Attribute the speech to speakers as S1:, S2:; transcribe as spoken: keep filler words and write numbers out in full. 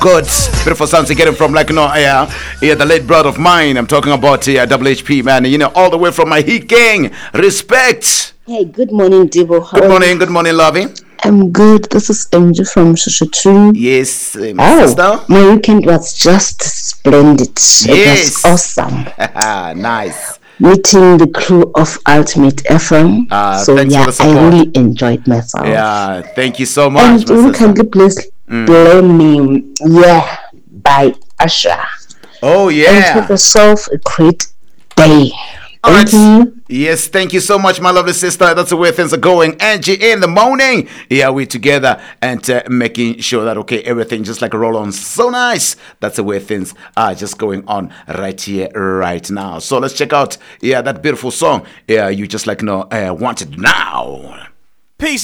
S1: Good, beautiful sounds you getting from like you know, yeah, yeah, the late brother of mine. I'm talking about yeah, Double H P man. You know, all the way from my Heat Gang. Respect.
S2: Hey, good morning, Debo. How
S1: Good
S2: are you?
S1: morning, good morning, lovey.
S2: I'm good. This is M J from Shushatru.
S1: Yes, um,
S2: Oh,
S1: sister.
S2: my weekend was just splendid. It was
S1: Yes.
S2: awesome.
S1: Nice.
S2: Meeting the crew of Ultimate F M.
S1: Uh,
S2: so
S1: thanks for
S2: yeah,
S1: the
S2: I
S1: support.
S2: really enjoyed myself.
S1: Yeah, thank you so much,
S2: And
S1: my
S2: will you
S1: sister.
S2: kindly please play me Yeah by Asha.
S1: Oh
S2: And
S1: yeah.
S2: have yourself a great day.
S1: All
S2: Thank
S1: right.
S2: you.
S1: Yes, thank you so much, my lovely sister. That's the way things are going. Angie in the morning. Yeah, we together and uh, making sure that okay, everything just like a roll on. So nice. That's the way things are just going on right here, right now. So let's check out yeah that beautiful song. Yeah, you just like you know uh, want it now.